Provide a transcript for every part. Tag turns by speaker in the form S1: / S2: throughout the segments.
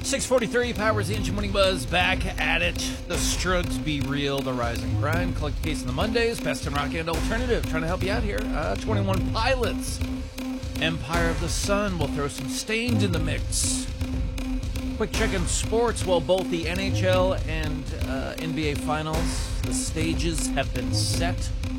S1: 6:43, Powers the Engine Morning Buzz, back at it. The Strugs Be Real, the Rising Grind, Collect Case on the Mondays, Best in Rock and Alternative, trying to help you out here. 21 Pilots, Empire of the Sun, we'll throw some Stained in the mix. Quick check in sports, well, both the NHL and NBA Finals, the stages have been set.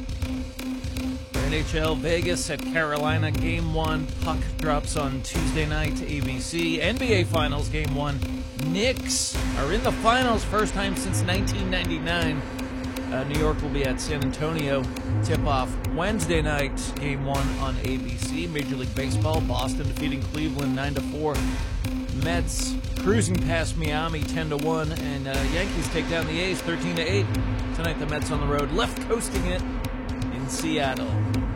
S1: NHL Vegas at Carolina, Game 1, puck drops on Tuesday night to ABC. NBA Finals, Game 1, Knicks are in the finals, first time since 1999. New York will be at San Antonio. Tip-off Wednesday night, Game 1 on ABC. Major League Baseball, Boston defeating Cleveland 9-4. Mets cruising past Miami 10-1, and Yankees take down the A's 13-8. Tonight the Mets on the road, left coasting it in Seattle.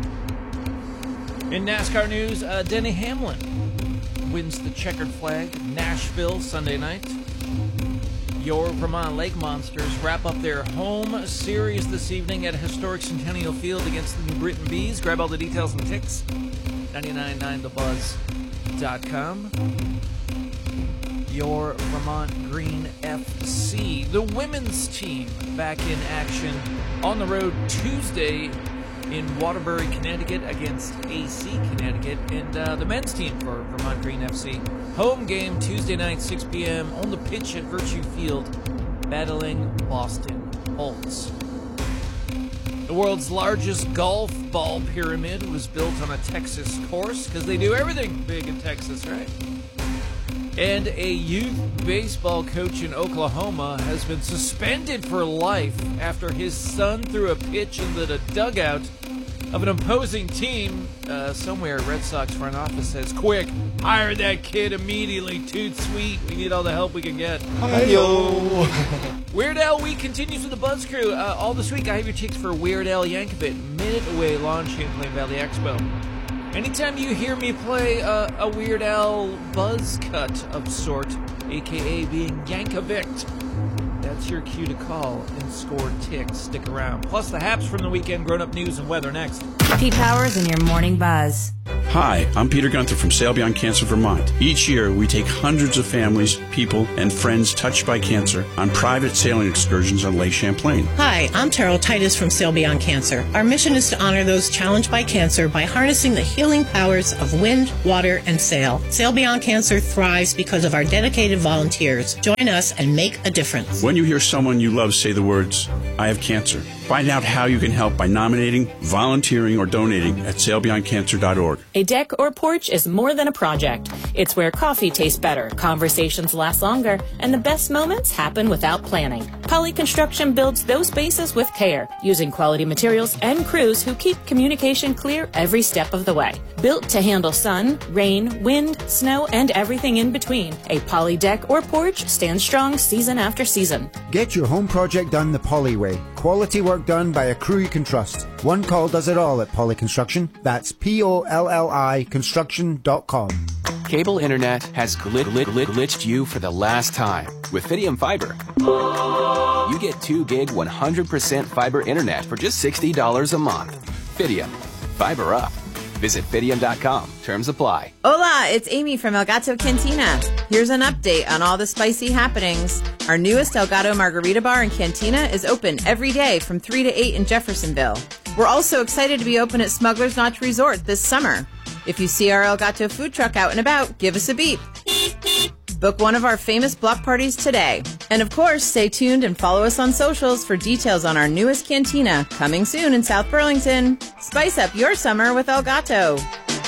S1: In NASCAR news, Denny Hamlin wins the checkered flag, Nashville Sunday night. Your Vermont Lake Monsters wrap up their home series this evening at historic Centennial Field against the New Britain Bees. Grab all the details and ticks, 999thebuzz.com. Your Vermont Green FC, the women's team, back in action on the road Tuesday in Waterbury, Connecticut against AC Connecticut, and the men's team for Vermont Green FC. Home game Tuesday night, 6 p.m. on the pitch at Virtue Field, battling Boston Bolts. The world's largest golf ball pyramid was built on a Texas course, because they do everything big in Texas, right? And a youth baseball coach in Oklahoma has been suspended for life after his son threw a pitch into the dugout of an opposing team. Somewhere, Red Sox front office says, "Quick, hire that kid immediately. Too sweet. We need all the help we can get."
S2: Hi-yo.
S1: Weird Al Week continues with the Buzz Crew. All this week, I have your ticks for Weird Al Yankovic, Minute Away launch, Champlain Valley Expo. Anytime you hear me play a Weird Al buzz cut of sort, a.k.a. being Yankovic, that's your cue to call and score ticks. Stick around. Plus the haps from the weekend, grown-up news, and weather next.
S3: Pete Powers and your Morning Buzz.
S4: Hi, I'm Peter Gunther from Sail Beyond Cancer Vermont. Each year, we take hundreds of families, people, and friends touched by cancer on private sailing excursions on Lake Champlain.
S5: Hi, I'm Terrell Titus from Sail Beyond Cancer. Our mission is to honor those challenged by cancer by harnessing the healing powers of wind, water, and sail. Sail Beyond Cancer thrives because of our dedicated volunteers. Join us and make a difference.
S4: When you hear someone you love say the words, "I have cancer," find out how you can help by nominating, volunteering, or donating at sailbeyondcancer.org.
S6: A deck or porch is more than a project. It's where coffee tastes better, conversations last longer, and the best moments happen without planning. Poly Construction builds those spaces with care, using quality materials and crews who keep communication clear every step of the way. Built to handle sun, rain, wind, snow, and everything in between, a Poly deck or porch stands strong season after season.
S2: Get your home project done the Poly way. Quality work done by a crew you can trust. One call does it all at Poly Construction. That's POLLI construction.com.
S7: Cable internet has glitched you for the last time. With Fidium Fiber, you get 2 gig 100% fiber internet for just $60 a month. Fidium. Fiber up. Visit Fidium.com. Terms apply.
S8: Hola, it's Amy from El Gato Cantina. Here's an update on all the spicy happenings. Our newest El Gato Margarita Bar and Cantina is open every day from 3 to 8 in Jeffersonville. We're also excited to be open at Smuggler's Notch Resort this summer. If you see our El Gato food truck out and about, give us a beep. Book one of our famous block parties today. And of course, stay tuned and follow us on socials for details on our newest cantina, coming soon in South Burlington. Spice up your summer with El Gato.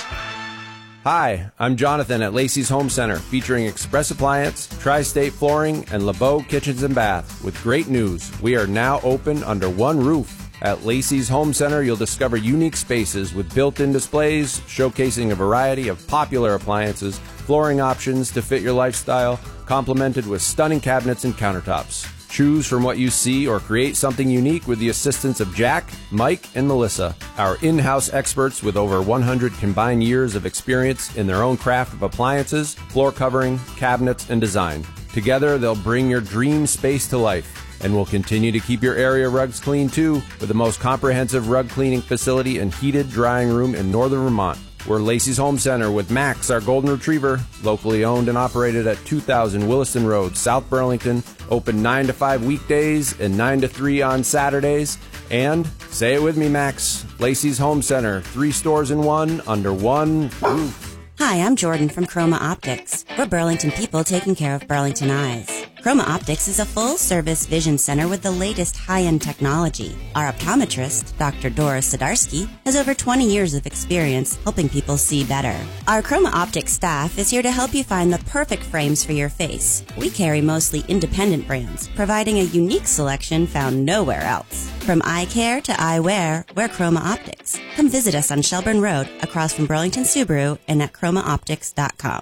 S9: Hi, I'm Jonathan at Lacey's Home Center, featuring Express Appliance, Tri-State Flooring, and LeBeau Kitchens and Bath. With great news, we are now open under one roof. At Lacey's Home Center, you'll discover unique spaces with built-in displays, showcasing a variety of popular appliances, flooring options to fit your lifestyle, complemented with stunning cabinets and countertops. Choose from what you see or create something unique with the assistance of Jack, Mike, and Melissa, our in-house experts with over 100 combined years of experience in their own craft of appliances, floor covering, cabinets, and design. Together, they'll bring your dream space to life. And we'll continue to keep your area rugs clean too, with the most comprehensive rug cleaning facility and heated drying room in northern Vermont. We're Lacey's Home Center with Max, our golden retriever, locally owned and operated at 2000 Williston Road, South Burlington, open 9 to 5 weekdays and 9 to 3 on Saturdays. And, say it with me, Max, Lacey's Home Center, 3 stores in one, under one roof.
S10: Hi, I'm Jordan from Chroma Optics. We're Burlington people taking care of Burlington eyes. Chroma Optics is a full-service vision center with the latest high-end technology. Our optometrist, Dr. Dora Sidarsky, has over 20 years of experience helping people see better. Our Chroma Optics staff is here to help you find the perfect frames for your face. We carry mostly independent brands, providing a unique selection found nowhere else. From eye care to eyewear, we're Chroma Optics. Come visit us on Shelburne Road, across from Burlington Subaru, and at chromaoptics.com.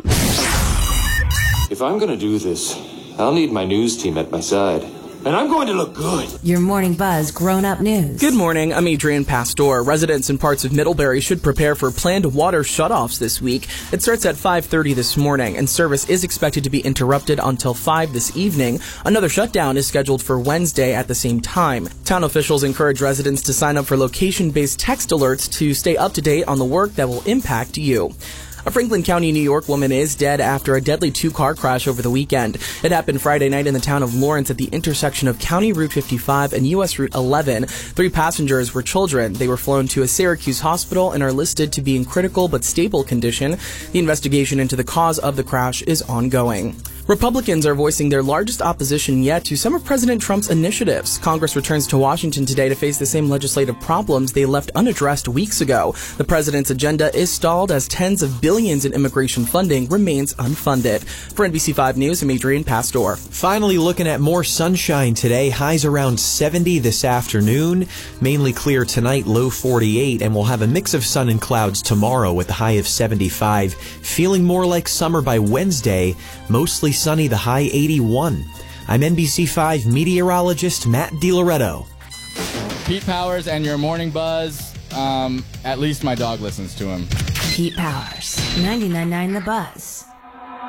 S11: If I'm going to do this, I'll need my news team at my side. And I'm going to look good.
S3: Your Morning Buzz grown-up news.
S12: Good morning. I'm Adrian Pastor. Residents in parts of Middlebury should prepare for planned water shutoffs this week. It starts at 5:30 this morning, and service is expected to be interrupted until 5 this evening. Another shutdown is scheduled for Wednesday at the same time. Town officials encourage residents to sign up for location-based text alerts to stay up to date on the work that will impact you. A Franklin County, New York woman is dead after a deadly 2-car crash over the weekend. It happened Friday night in the town of Lawrence at the intersection of County Route 55 and U.S. Route 11. 3 passengers were children. They were flown to a Syracuse hospital and are listed to be in critical but stable condition. The investigation into the cause of the crash is ongoing. Republicans are voicing their largest opposition yet to some of President Trump's initiatives. Congress returns to Washington today to face the same legislative problems they left unaddressed weeks ago. The president's agenda is stalled as tens of billions in immigration funding remains unfunded. For NBC5 News, I'm Adrian Pastor.
S13: Finally looking at more sunshine today. Highs around 70 this afternoon. Mainly clear tonight, low 48, and we'll have a mix of sun and clouds tomorrow with a high of 75. Feeling more like summer by Wednesday. Mostly sunny, the high 81. I'm NBC5 meteorologist Matt DiLoretto.
S14: Pete Powers and your Morning Buzz. At least my dog listens to him.
S3: Pete Powers, 99.9 The Buzz.